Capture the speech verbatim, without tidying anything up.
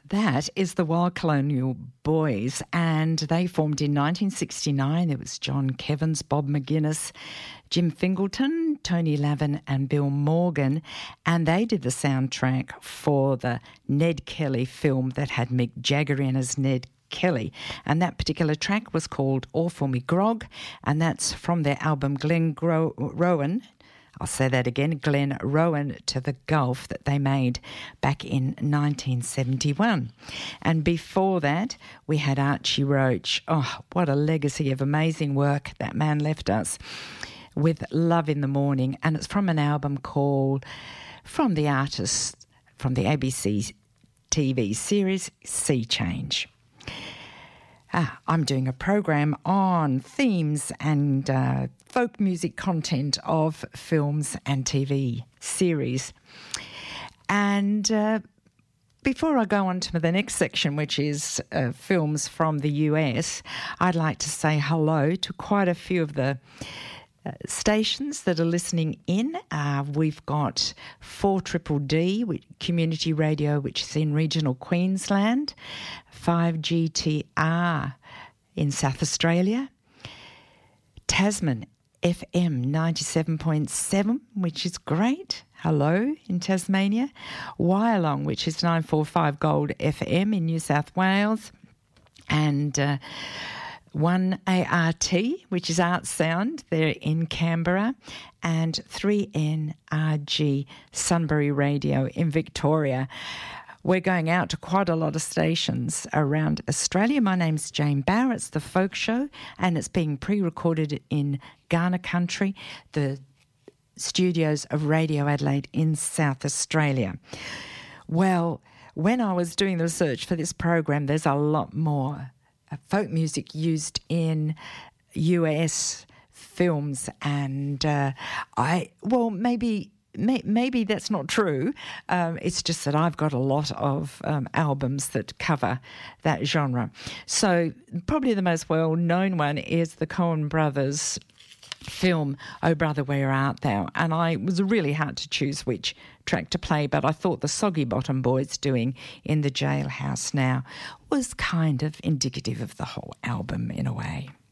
That is the Wild Colonial Boys, and they formed in nineteen sixty-nine. It was John Kevins, Bob McGuinness, Jim Fingleton, Tony Lavin and Bill Morgan, and they did the soundtrack for the Ned Kelly film that had Mick Jagger in as Ned Kelly, and that particular track was called All For Me Grog, and that's from their album Glen Gro- Rowan. I'll say that again, Glen Rowan to the Gulf, that they made back in nineteen seventy-one. And before that, we had Archie Roach. Oh, what a legacy of amazing work that man left us with Love in the Morning. And it's from an album called From the Artist, from the A B C T V series Sea Change. Ah, I'm doing a program on themes and uh, folk music content of films and T V series. And uh, before I go on to the next section, which is uh, films from the U S, I'd like to say hello to quite a few of the Uh, stations that are listening in. Uh, we've got four Triple D, which, community radio, which is in regional Queensland, five G T R in South Australia, Tasman F M ninety-seven point seven, which is great. Hello in Tasmania, Wyalong, which is nine forty-five Gold F M in New South Wales, and uh, one A R T, which is Art Sound, there in Canberra, and three N R G Sunbury Radio in Victoria. We're going out to quite a lot of stations around Australia. My name's Jane Barrett. It's The Folk Show, and it's being pre-recorded in Ghana Country, the studios of Radio Adelaide in South Australia. Well, when I was doing the research for this program, there's a lot more folk music used in U S films, and uh, I well maybe may, maybe that's not true. Um, it's just that I've got a lot of um, albums that cover that genre. So probably the most well-known one is the Coen Brothers film Oh Brother Where Art Thou, and I it was really hard to choose which track to play, but I thought the Soggy Bottom Boys doing In the Jailhouse Now was kind of indicative of the whole album in a way.